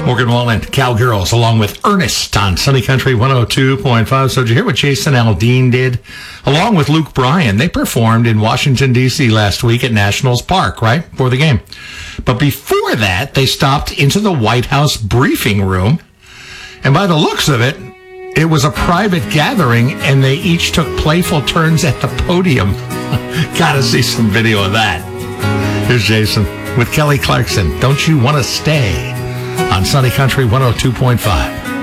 Morgan Wallen, Cowgirls, along with Ernest on Sunny Country 102.5. So did you hear what Jason Aldean did? Along with Luke Bryan, they performed in Washington, D.C. last week at Nationals Park, right, for the game. But before that, they stopped into the White House briefing room. And by the looks of it, it was a private gathering, and they each took playful turns at the podium. Gotta see some video of that. Here's Jason with Kelly Clarkson. Don't you want to stay? On Sunny Country 102.5.